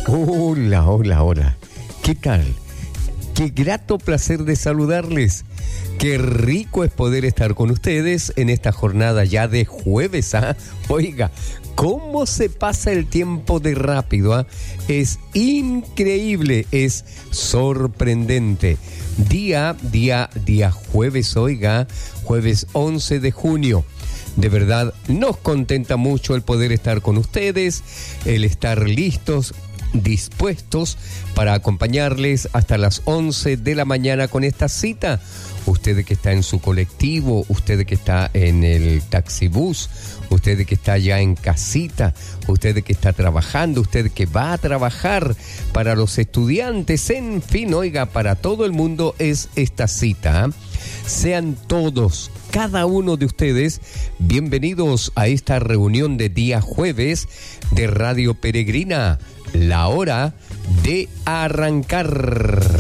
Hola, hola, hola. ¿Qué tal? Qué grato placer de saludarles. Qué rico es poder estar con ustedes en esta jornada ya de jueves, ¿ah? Oiga, cómo se pasa el tiempo de rápido, ¿ah? Es increíble, es sorprendente. Día jueves, oiga, jueves 11 de junio. De verdad, nos contenta mucho el poder estar con ustedes, el estar listos, dispuestos para acompañarles hasta las 11 de la mañana con esta cita. Usted que está en su colectivo, usted que está en el taxibús, usted que está ya en casita, usted que está trabajando, usted que va a trabajar, para los estudiantes, en fin, oiga, para todo el mundo es esta cita. Sean todos, cada uno de ustedes, bienvenidos a esta reunión de día jueves de Radio Peregrina, la hora de arrancar.